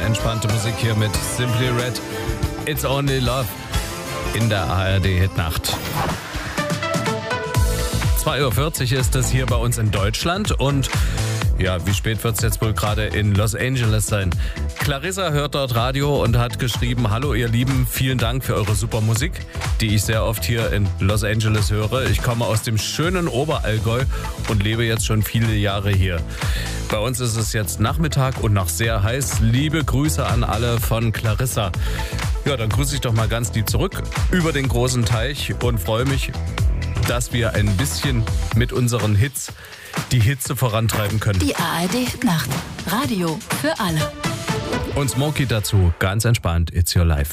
entspannte Musik hier mit Simply Red. It's Only Love in der ARD-Hitnacht. 2:40 Uhr ist es hier bei uns in Deutschland und ja, wie spät wird es jetzt wohl gerade in Los Angeles sein? Clarissa hört dort Radio und hat geschrieben: Hallo ihr Lieben, vielen Dank für eure super Musik, die ich sehr oft hier in Los Angeles höre. Ich komme aus dem schönen Oberallgäu und lebe jetzt schon viele Jahre hier. Bei uns ist es jetzt Nachmittag und noch sehr heiß. Liebe Grüße an alle von Clarissa. Ja, dann grüße ich doch mal ganz lieb zurück über den großen Teich und freue mich, dass wir ein bisschen mit unseren Hits die Hitze vorantreiben können. Die ARD-Nacht. Radio für alle. Und Smokey dazu, ganz entspannt, It's Your Life.